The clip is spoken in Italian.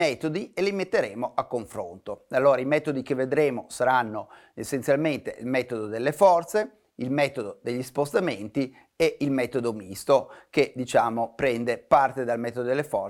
metodi e li metteremo a confronto. Allora i metodi che vedremo saranno essenzialmente il metodo delle forze, il metodo degli spostamenti e il metodo misto che diciamo prende parte dal metodo delle forze